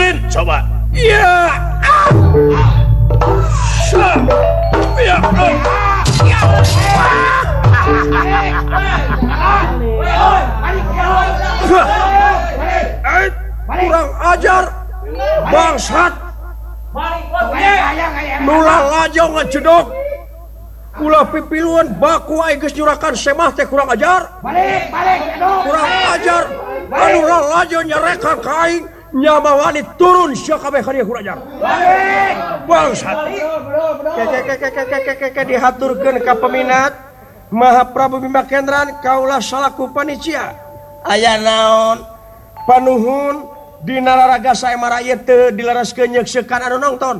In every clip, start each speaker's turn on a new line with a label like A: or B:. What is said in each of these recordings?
A: Lin, coba.
B: Ya. Ya. Kurang ajar bangsat. Nulah lajong ngecedok. Ulah pipiluan baku aing geus nyurakan semah teh kurang ajar.
C: Balik.
B: Kurang ajar. Anu lajong nyarekan ka aing nyamawani turun sia kabeh ka dieu kurang ajar. Bangsat. Ke dihaturkeun ka peminat Mahaprabu Bima Kendran kaulah salaku panitia. Aya naon? Panuhun dina raraga saemara ieu teu dilaraskeun nyeukseun anu nongton.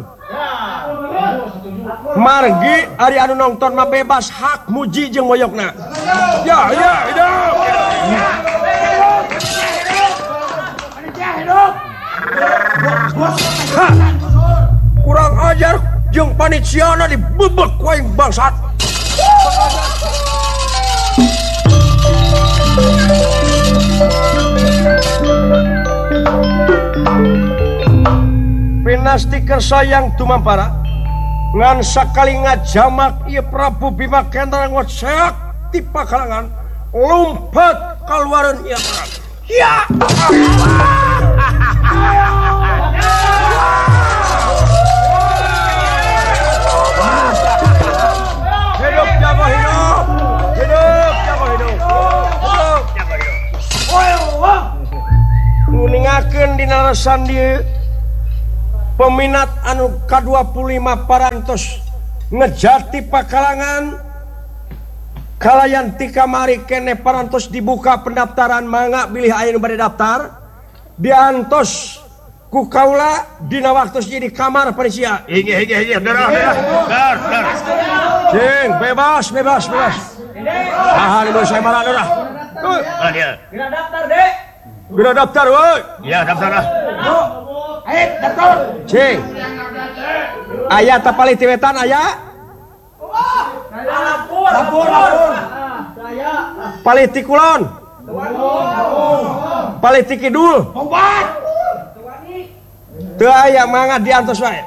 B: Margi ari anu nongton mah bebas hak muji jeung moyokna. Ya, hidup. Kurang ajar jeung panitiana dibebek ku aing bangsat. Pinastiker sayang tumampara ngan sakali ngajamak ieu Prabu Bima Kendra ngoceak ti pakalangan lumpat kaluareun ieu perang. Ya. Hidup jago hidup. Hidup jago hidup. Nguningakeun dina lesan dieu peminat anu ka-25 parantos ngejati pakalangan kalayan ti kamari kene parantos dibuka pendaftaran mangga bilih aya nu bade daftar diantos ku kaula dina waktos jadi kamar panisia.
A: Hiji, dar.
B: Cing, bebas. Saha nu saya marah darah.
A: Mana dia?
B: Bila daftar woi.
A: Ya, daftar dah.
C: Ayo, daftar.
B: Cing. Aya tapali ti wetan aya?
C: Lapor.
B: Paliti kulon. Paliti kidul.
C: Obat.
B: Teu aya mangga diantos wae.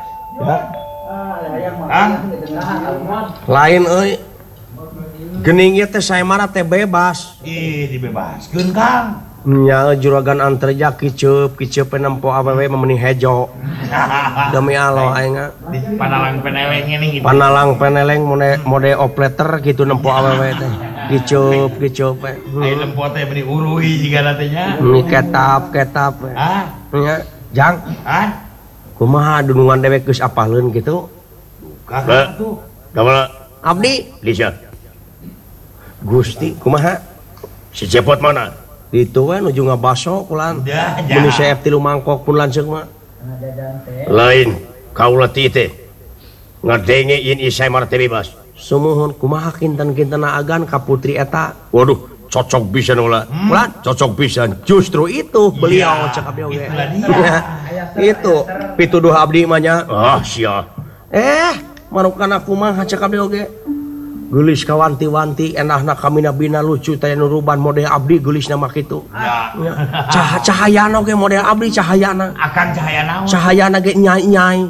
B: Lain euy. Geuning ieu teh saemara teh bebas.
C: Dibebaskeun, Kang.
B: Nya juragan antarja kiceup nempo awewe memening hejo. Demi Allah aing panalang peneleng mode operator gitu nempo awewe teh. Kiceup we.
A: Ai lempo teh beri urui jigana teh nya.
B: Ini ketap. Nya jang. Kumaha dunungan dewek geus apaleun gitu?
A: Kakak tuh. Kamana?
B: Abdi,
A: Lisha.
B: Gusti, kumaha?
A: Si Cepot mana?
B: Itu we nuju ngabaso kulan. Mun saep 3 mangkok pun lanceuk mah.
A: Lain kaula ti teh. Ngadenge ieu isai mah teh bebas.
B: Sumuhun kumaha kinten-kintena agan ka putri eta?
A: Waduh, cocok pisan ulah.
B: Kulan
A: Cocok pisan.
B: justru itu beliau cek abdi oge. Itu pituduh abdi mah nya.
A: Ah, sia.
B: Manukana kumaha cek abdi oge. Geulis kawanti-wanti enahna kamina bina lucu teh nu ruban model abdi geulisna mah kitu. Cahayana oge model abdi cahayana.
C: Akan cahaya naon?
B: Cahayana ge nyai-nyai.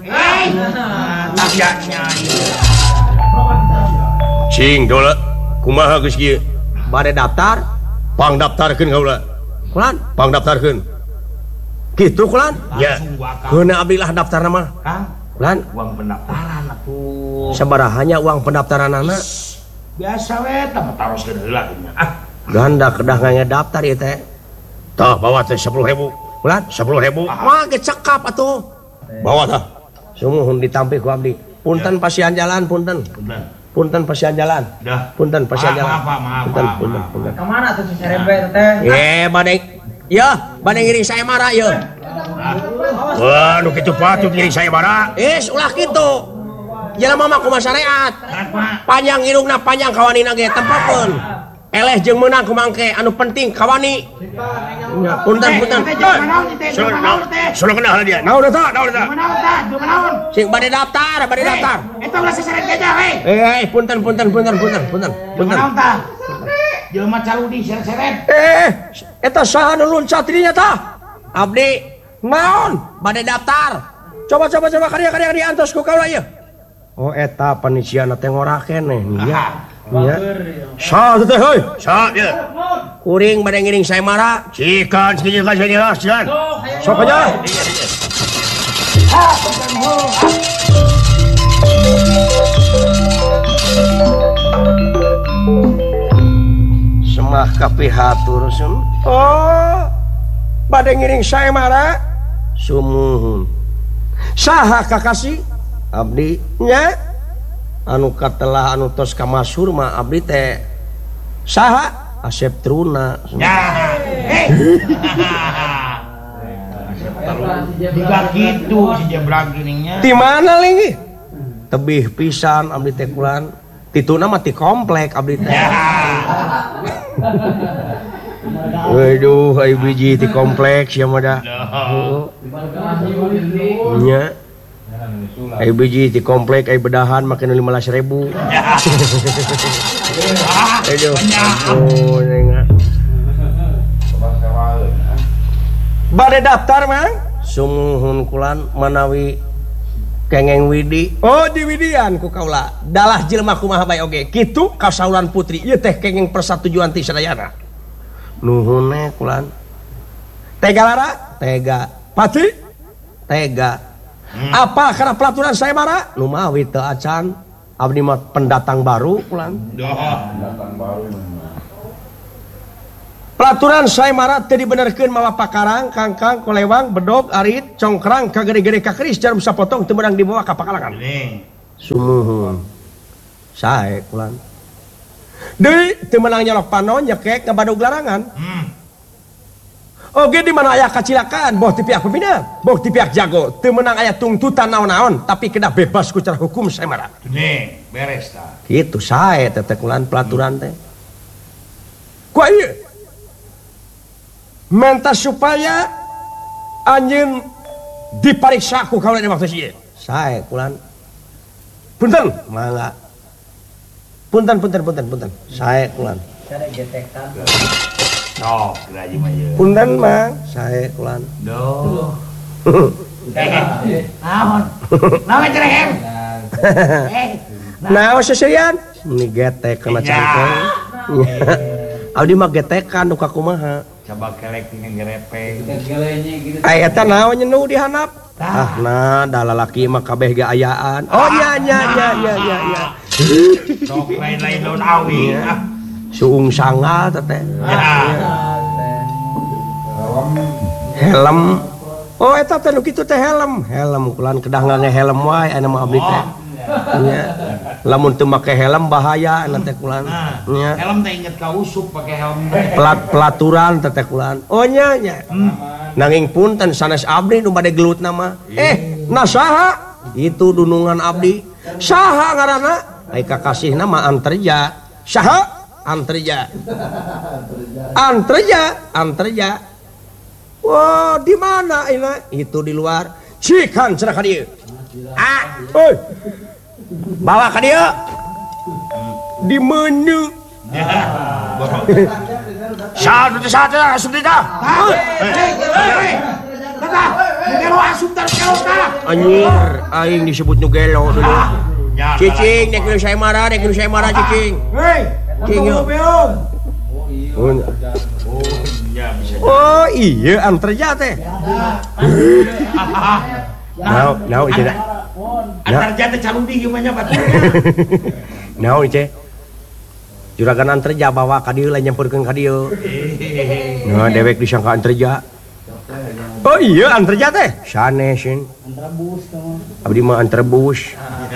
C: Nyai.
A: Cing dola. Kumaha geus kieu?
B: Bade daftar,
A: Pangdaftarkeun kaula.
B: kulan
A: Pangdaftarkeun.
B: kitu kulan.
A: Ya.
B: Heuna abdi lah daftarna mah.
C: Kang,
B: Kulan
C: uang pendaftaran atuh.
B: sabarahanya uang pendaftaranana?
C: Biasa we tah taroskeun heula nya.
B: Ganda kedah ngedaftar ieu teh.
A: Tah bawa teh 10.000.
B: Kulan
A: 10.000.
B: wah ge cekap atuh.
A: Bawa tah.
B: Sumuhun ditampi ku abdi. Punten pasian jalan punten. Punten pasian jalan.
C: Dah.
B: Punten pasian jalan.
C: Maaf.
B: Punten.
D: Kemana tuh si serempet teh?
B: Bade. Ya, bade ngiring saya marah ya.
A: Wah, nu kitu patut ngiring saya bara.
B: Ulah kitu. Jelema mah kumaha syariat. Panjang irungna panjang kawanina ge tempokeun. Eleh jeung meunang kumangke anu penting kawani. Punten.
A: Sudah kenal dia. Naon eta?
B: Sing bade daftar.
C: Eta ulah seseret gajah we.
B: Punten.
C: Naon tah? Jelema caludi seret-seret.
B: Eta saha nu luncat dinya tah? Abdi naon
D: Badai daftar.
B: coba karya diantos ku kaula ieu oh eta panitiana teh ngora keneh nya nya sa teh heuy
A: Sa ya.
D: Kuring badai ngiring saya marah.
A: Cikan jelaskan.
B: sok aja semah kapihatur sun oh bade ngiring saya marah sumuhun saha kakasih abdi nya anu katelah anu tos kamasur mah abdi teh saha Asep Truna
C: Tiga gitu si jebrag giningnya.
B: di mana lagi tebih pisan abdi teh kulan tituna mah ti komplek abdi teh waduh ai biji ti kompleks ya mah da nya ai biji ti komplek ai bedahan makin 15.000 aduh oh nenga bade daftar mang sumuhun kulan manawi kengeng widi oh di widian ku kaula dalah jelema kumaha bae oge kitu kasaulan putri ieu teh kengeng persetujuan ti sadayana nuhun kulan tega lara tega pati tega apa karena pelaturan saya marah nu mawi teu acan abdi mah pendatang baru kulan pelaturan saya marah teu dibenerkeun mawa pakarang kangkang kolewang bedog arit congkrang ka gede-gede ka keris jarum sapotong teu meunang dibawa ka pakalangan sumuhun sae kulan deui teu meunang nyolok panon nyekek ngabadog larangan oge di mana aya kacilakaan boh ti pihak pembina boh ti pihak jago teu meunang aya tungtutan naon-naon tapi kena bebas ku cara hukum saya marah
C: Nih, beres ta.
B: kitu sae teh kulan pelaturan teh ku ieu minta supaya anjeun dipariksa ku kaula di waktu ieu sae kulan punten mangga punten sae kulan
C: No, kira aja mah ye.
B: punten mang sae kulan
C: Duh. Naon? Naon cerehem?
B: naon seserian ini getek kena cangkeng abdi mah getekan duka kumaha
C: Coba kelek tinggal gerepe.
B: ai eta naon nu dihanap nah da lalaki mah kabeh ge ayaan oh nya
C: Sok lain daun awi.
B: suung sangal teh helm oh eta teh nu kitu teh helm kulan kedah ngangge helm wae aya mah abdi teh nya lamun teu make helm bahaya ana teh kulan nya
C: Helm teh inget ka usup pake helm.
B: pelaturan teh kulan oh nya nanging punten sanes abdi nu bade gelut nama nasaha itu dunungan abdi saha ngaranna ai kakasihna mah Antreja saha Antreja oh di mana ini itu di luar cikan cenah ka dieu oi bawa ka dieu di menu
A: Sa asup di tah.
C: Tata, gelo asup tar kelota.
B: anjir aing disebut nu gelo dulu cicing nek nu saya marah cicing
C: Hei,
B: Cing,
C: untung
B: yuk.
C: beong.
B: oh iya Antreja teh naon ieu teh
C: Antar jatuh calon di gimana Pak?
B: naon ieu teh juragan Antreja bawa ka dieu lain nyamperkeun ka dieu nah dewek disangka Antreja oh iya Antreja teh sanes abdi mah antrebus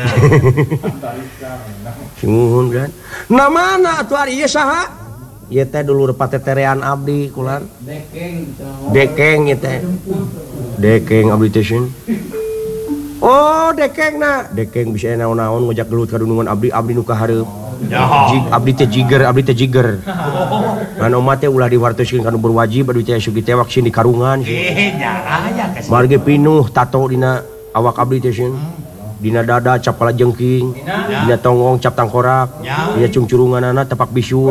B: singguhun kan nah mana atuh ari ieu saha ieu teh dulur pateterean abdi kulan dekeng ieu teh dekeng abdi teh sin oh dekengna dekeng bisa naon-naon ngojak gelut ka dunungan abdi nu kahareup abdi teh jiger anu mah teh ulah diwartoskeun kana berwajib abdi teh sugi tewak sin di karungan marge pinuh tato dina awak abdi teh sin dina dada cap kalajengking dina tonggong cap tangkorak dina cungcurunganana tepak bisu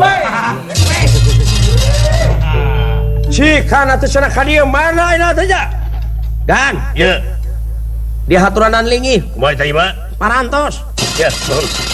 B: cik kana teh cenah ka dieu mana ina teh ja
D: dan
A: ya
D: di haturanan linggih
A: kumaha tadi Pak
D: parantos
A: ya nuhun.